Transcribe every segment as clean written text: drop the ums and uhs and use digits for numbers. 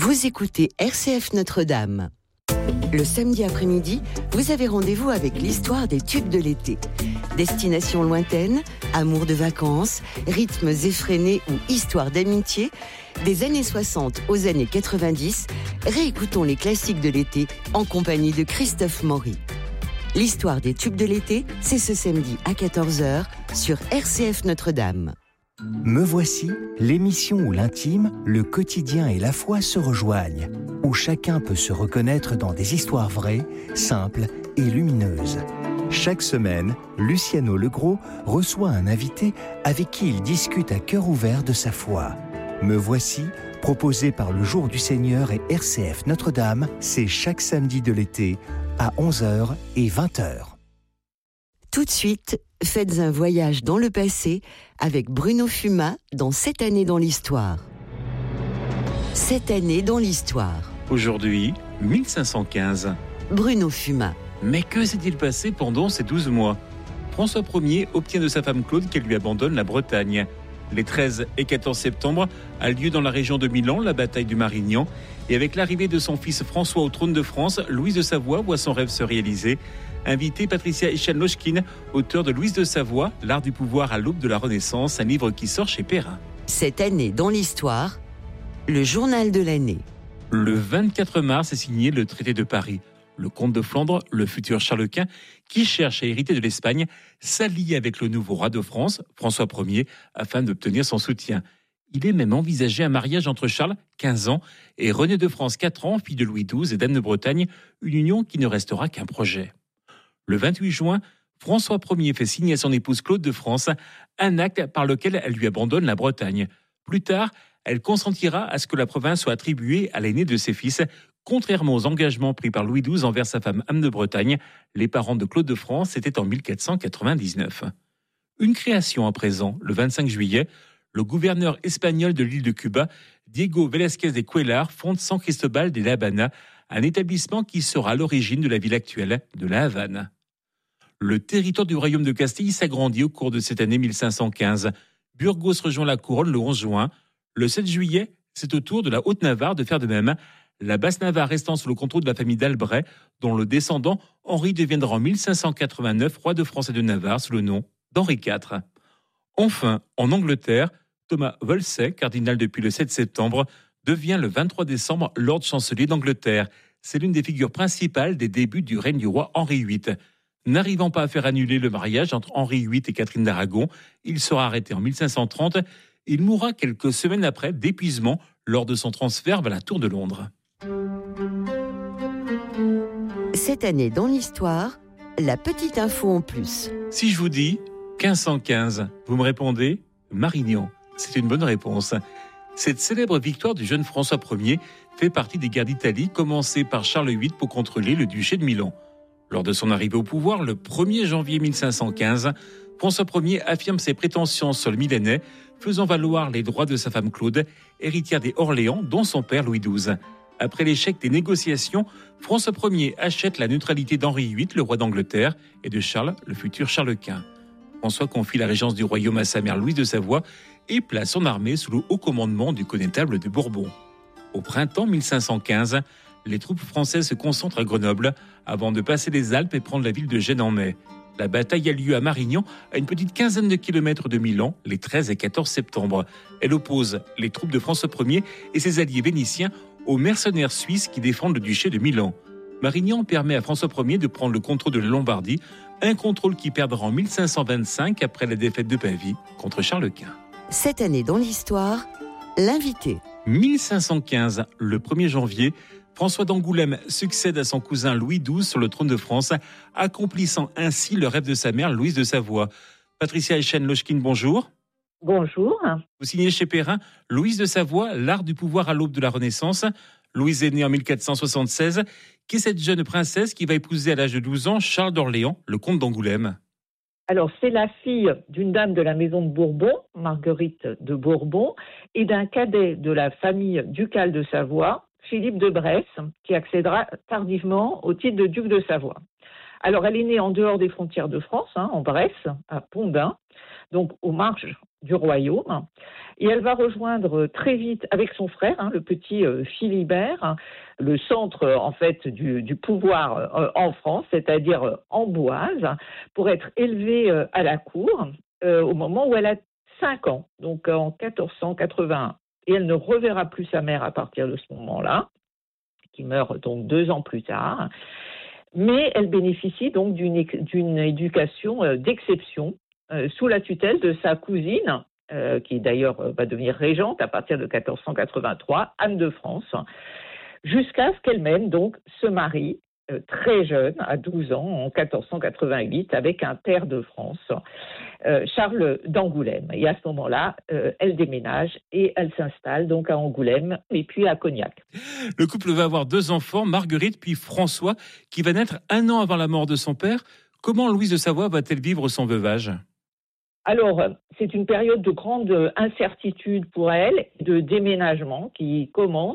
Vous écoutez RCF Notre-Dame. Le samedi après-midi, vous avez rendez-vous avec l'histoire des tubes de l'été. Destination lointaine, amour de vacances, rythmes effrénés ou histoire d'amitié, des années 60 aux années 90, réécoutons les classiques de l'été en compagnie de Christophe Maury. L'histoire des tubes de l'été, c'est ce samedi à 14h sur RCF Notre-Dame. Me voici, l'émission où l'intime, le quotidien et la foi se rejoignent, où chacun peut se reconnaître dans des histoires vraies, simples et lumineuses. Chaque semaine, Luciano Legros reçoit un invité avec qui il discute à cœur ouvert de sa foi. Me voici, proposé par le Jour du Seigneur et RCF Notre-Dame, c'est chaque samedi de l'été à 11h et 20h. Tout de suite, faites un voyage dans le passé avec Bruno Fumat dans Cette année dans l'histoire. Cette année dans l'histoire. Aujourd'hui, 1515. Bruno Fumat. Mais que s'est-il passé pendant ces 12 mois ? François Ier obtient de sa femme Claude qu'elle lui abandonne la Bretagne. Les 13 et 14 septembre a lieu dans la région de Milan la bataille du Marignan. Et avec l'arrivée de son fils François au trône de France, Louise de Savoie voit son rêve se réaliser. Invité Patricia Echan-Lochkin, auteure de Louise de Savoie, L'art du pouvoir à l'aube de la Renaissance, un livre qui sort chez Perrin. Cette année dans l'histoire, le journal de l'année. Le 24 mars est signé le traité de Paris. Le comte de Flandre, le futur Charles Quint, qui cherche à hériter de l'Espagne, s'allie avec le nouveau roi de France, François Ier, afin d'obtenir son soutien. Il est même envisagé un mariage entre Charles, 15 ans, et René de France, 4 ans, fille de Louis XII et d'Anne de Bretagne, une union qui ne restera qu'un projet. Le 28 juin, François Ier fait signer à son épouse Claude de France un acte par lequel elle lui abandonne la Bretagne. Plus tard, elle consentira à ce que la province soit attribuée à l'aîné de ses fils, contrairement aux engagements pris par Louis XII envers sa femme Anne de Bretagne. Les parents de Claude de France, c'était en 1499. Une création à présent, le 25 juillet, le gouverneur espagnol de l'île de Cuba, Diego Velázquez de Cuéllar, fonde San Cristobal de La Habana, un établissement qui sera à l'origine de la ville actuelle de La Havane. Le territoire du royaume de Castille s'agrandit au cours de cette année 1515. Burgos rejoint la couronne le 11 juin. Le 7 juillet, c'est au tour de la Haute-Navarre de faire de même, la Basse-Navarre restant sous le contrôle de la famille d'Albret, dont le descendant Henri deviendra en 1589 roi de France et de Navarre sous le nom d'Henri IV. Enfin, en Angleterre, Thomas Wolsey, cardinal depuis le 7 septembre, devient le 23 décembre Lord Chancelier d'Angleterre. C'est l'une des figures principales des débuts du règne du roi Henri VIII. N'arrivant pas à faire annuler le mariage entre Henri VIII et Catherine d'Aragon, il sera arrêté en 1530. Il mourra quelques semaines après d'épuisement lors de son transfert vers la Tour de Londres. Cette année dans l'histoire, la petite info en plus. Si je vous dis 1515, vous me répondez Marignan. C'est une bonne réponse. Cette célèbre victoire du jeune François Ier fait partie des guerres d'Italie commencées par Charles VIII pour contrôler le duché de Milan. Lors de son arrivée au pouvoir, le 1er janvier 1515, François Ier affirme ses prétentions sur le Milanais, faisant valoir les droits de sa femme Claude, héritière des Orléans, dont son père Louis XII. Après l'échec des négociations, François Ier achète la neutralité d'Henri VIII, le roi d'Angleterre, et de Charles, le futur Charles Quint. François confie la régence du royaume à sa mère Louise de Savoie et place son armée sous le haut commandement du connétable de Bourbon. Au printemps 1515, les troupes françaises se concentrent à Grenoble avant de passer les Alpes et prendre la ville de Gênes en mai. La bataille a lieu à Marignan, à une petite quinzaine de kilomètres de Milan, les 13 et 14 septembre. Elle oppose les troupes de François Ier et ses alliés vénitiens aux mercenaires suisses qui défendent le duché de Milan. Marignan permet à François Ier de prendre le contrôle de la Lombardie, un contrôle qui perdra en 1525 après la défaite de Pavie contre Charles Quint. Cette année dans l'histoire, l'invité. 1515, le 1er janvier, François d'Angoulême succède à son cousin Louis XII sur le trône de France, accomplissant ainsi le rêve de sa mère Louise de Savoie. Patricia Echan-Lochkin, bonjour. Bonjour. Vous signez chez Perrin Louise de Savoie, l'art du pouvoir à l'aube de la Renaissance. Louise est née en 1476. Qui est cette jeune princesse qui va épouser à l'âge de 12 ans Charles d'Orléans, le comte d'Angoulême ? Alors, c'est la fille d'une dame de la maison de Bourbon, Marguerite de Bourbon, et d'un cadet de la famille ducale de Savoie, Philippe de Bresse, qui accédera tardivement au titre de duc de Savoie. Alors, elle est née en dehors des frontières de France, en Bresse, à Pondin, donc aux marges du royaume. Et elle va rejoindre très vite avec son frère, le petit Philibert, le centre en fait du pouvoir en France, c'est-à-dire Amboise, pour être élevée à la cour au moment où elle a 5 ans, donc en 1481. Et elle ne reverra plus sa mère à partir de ce moment-là, qui meurt donc 2 ans plus tard. Mais elle bénéficie donc d'une éducation d'exception sous la tutelle de sa cousine, qui d'ailleurs va devenir régente à partir de 1483, Anne de France, jusqu'à ce qu'elle-même donc se marie très jeune, à 12 ans, en 1488, avec un pair de France, Charles d'Angoulême. Et à ce moment-là, elle déménage et elle s'installe donc à Angoulême et puis à Cognac. Le couple va avoir 2 enfants, Marguerite puis François, qui va naître 1 an avant la mort de son père. Comment Louise de Savoie va-t-elle vivre son veuvage ? Alors, c'est une période de grande incertitude pour elle, de déménagement qui commence.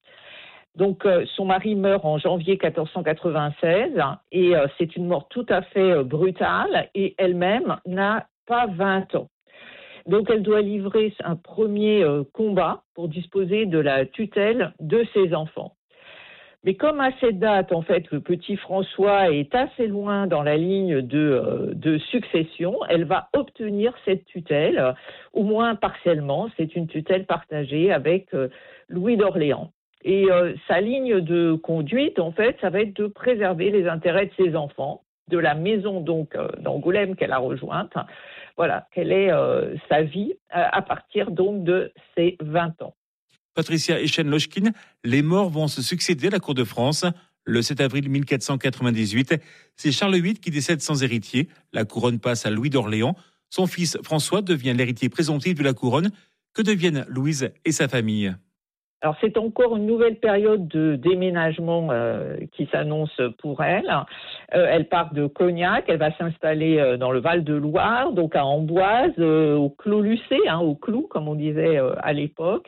Donc, son mari meurt en janvier 1496 et c'est une mort tout à fait brutale et elle-même n'a pas 20 ans. Donc, elle doit livrer un premier combat pour disposer de la tutelle de ses enfants. Mais comme à cette date, en fait, le petit François est assez loin dans la ligne de succession, elle va obtenir cette tutelle, au moins partiellement. C'est une tutelle partagée avec Louis d'Orléans. Et sa ligne de conduite, en fait, ça va être de préserver les intérêts de ses enfants, de la maison donc d'Angoulême qu'elle a rejointe. Voilà, quelle est sa vie à partir donc de ses 20 ans. Patricia Echen-Lochkin, les morts vont se succéder à la cour de France. Le 7 avril 1498, c'est Charles VIII qui décède sans héritier. La couronne passe à Louis d'Orléans. Son fils François devient l'héritier présomptif de la couronne. Que deviennent Louise et sa famille ? Alors, c'est encore une nouvelle période de déménagement qui s'annonce pour elle. Elle part de Cognac, elle va s'installer dans le Val-de-Loire, donc à Amboise, au Clos Lucé, au Clou, comme on disait à l'époque.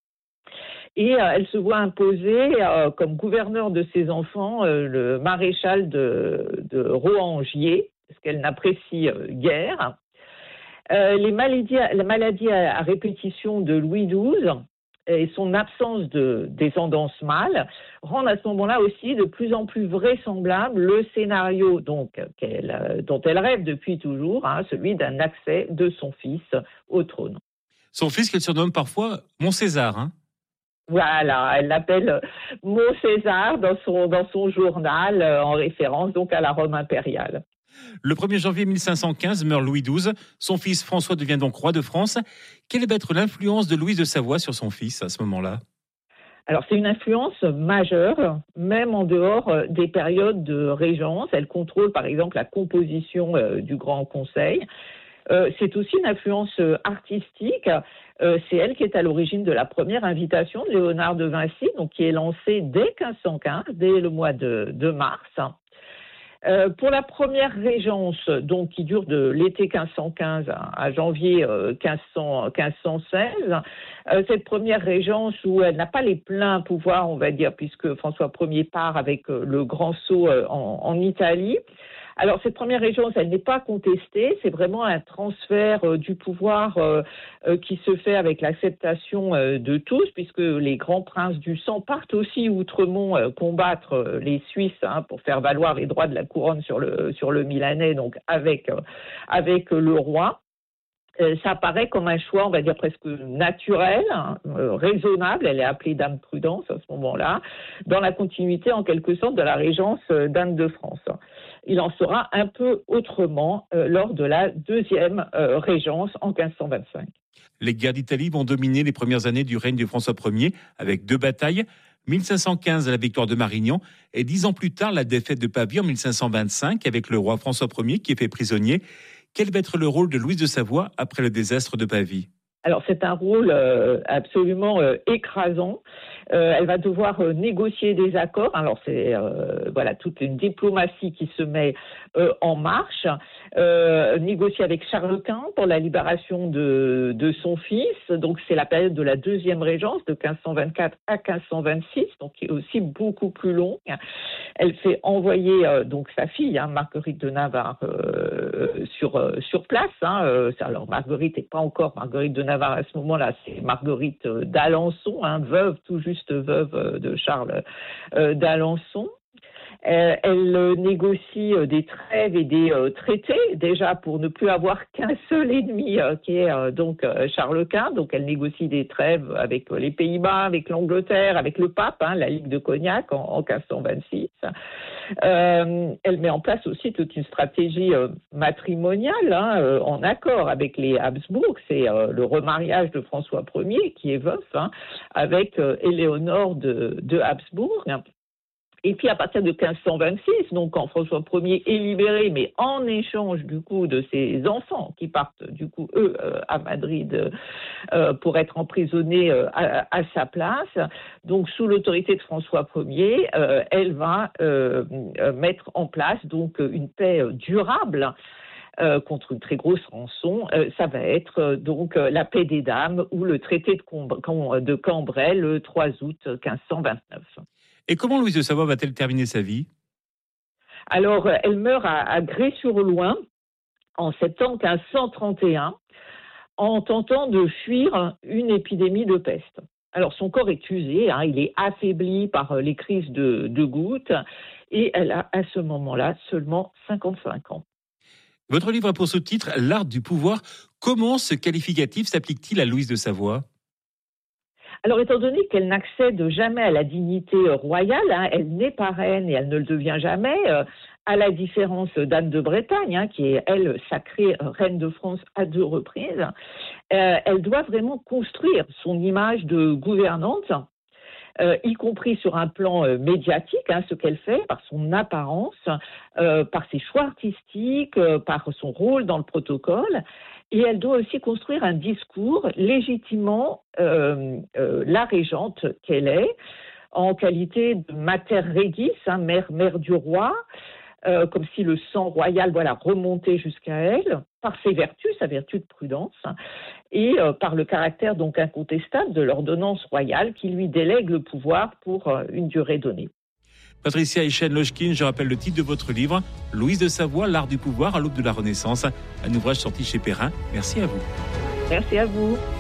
Et elle se voit imposer comme gouverneur de ses enfants le maréchal de Rohangier, parce qu'elle n'apprécie guère. La maladie à répétition de Louis XII et son absence de descendance mâle rendent à ce moment-là aussi de plus en plus vraisemblable le scénario dont elle rêve depuis toujours, celui d'un accès de son fils au trône. Son fils qu'elle surnomme parfois Mont-César, Voilà, elle l'appelle Mont-César dans son journal, en référence donc à la Rome impériale. Le 1er janvier 1515 meurt Louis XII. Son fils François devient donc roi de France. Quelle va être l'influence de Louise de Savoie sur son fils à ce moment-là ? Alors, c'est une influence majeure, même en dehors des périodes de régence. Elle contrôle, par exemple, la composition du Grand Conseil. C'est aussi une influence artistique. C'est elle qui est à l'origine de la première invitation de Léonard de Vinci, donc qui est lancée dès 1515, dès le mois de mars. Pour la première régence, donc qui dure de l'été 1515 à janvier 1516, cette première régence où elle n'a pas les pleins pouvoirs, on va dire, puisque François Ier part avec le grand saut en Italie. Alors, cette première régence, elle n'est pas contestée, c'est vraiment un transfert du pouvoir qui se fait avec l'acceptation de tous, puisque les grands princes du sang partent aussi outremont combattre les Suisses pour faire valoir les droits de la couronne sur le Milanais, donc avec le roi. Ça apparaît comme un choix, on va dire presque naturel, raisonnable. Elle est appelée Dame Prudence à ce moment-là, dans la continuité en quelque sorte de la régence d'Anne de France. Il en sera un peu autrement lors de la deuxième régence en 1525. Les guerres d'Italie vont dominer les premières années du règne de François Ier avec 2 batailles. 1515, la victoire de Marignan, et 10 ans plus tard, la défaite de Pavie en 1525 avec le roi François Ier qui est fait prisonnier. Quel va être le rôle de Louise de Savoie après le désastre de Pavie ? Alors c'est un rôle absolument écrasant. Elle va devoir négocier des accords. Alors c'est toute une diplomatie qui se met en marche. Négocier avec Charles Quint pour la libération de son fils. Donc c'est la période de la deuxième régence de 1524 à 1526, donc qui est aussi beaucoup plus longue. Elle fait envoyer donc sa fille, Marguerite de Navarre, sur place. Alors Marguerite n'est pas encore Marguerite de Navarre à ce moment-là, c'est Marguerite d'Alençon, tout juste veuve de Charles d'Alençon. Elle négocie des trêves et des traités, déjà pour ne plus avoir qu'un seul ennemi, qui est donc Charles Quint. Donc elle négocie des trêves avec les Pays-Bas, avec l'Angleterre, avec le pape, la Ligue de Cognac en 1526. Elle met en place aussi toute une stratégie matrimoniale en accord avec les Habsbourg. C'est le remariage de François Ier, qui est veuf, avec Éléonore de Habsbourg. Et puis à partir de 1526, donc quand François Ier est libéré, mais en échange du coup de ses enfants qui partent du coup eux à Madrid pour être emprisonnés à sa place, donc sous l'autorité de François Ier, elle va mettre en place donc une paix durable. Contre une très grosse rançon, ça va être donc la paix des dames ou le traité de Cambrai le 3 août 1529. Et comment Louise de Savoie va-t-elle terminer sa vie ? Alors, elle meurt à Grès-sur-Loing en septembre 1531 en tentant de fuir une épidémie de peste. Alors, son corps est usé, il est affaibli par les crises de goutte et elle a à ce moment-là seulement 55 ans. Votre livre a pour sous-titre « L'art du pouvoir ». Comment ce qualificatif s'applique-t-il à Louise de Savoie ? Alors, étant donné qu'elle n'accède jamais à la dignité royale, elle n'est pas reine et elle ne le devient jamais, à la différence d'Anne de Bretagne, qui est, elle, sacrée reine de France à 2 reprises, elle doit vraiment construire son image de gouvernante, y compris sur un plan médiatique, ce qu'elle fait, par son apparence, par ses choix artistiques, par son rôle dans le protocole. Et elle doit aussi construire un discours légitimant la régente qu'elle est, en qualité de mater regis, mère du roi, comme si le sang royal remontait jusqu'à elle, par ses vertus, sa vertu de prudence, et par le caractère donc incontestable de l'ordonnance royale qui lui délègue le pouvoir pour une durée donnée. Patricia Echenne-Lochkin, je rappelle le titre de votre livre, Louise de Savoie, l'art du pouvoir à l'aube de la Renaissance, un ouvrage sorti chez Perrin. Merci à vous. Merci à vous.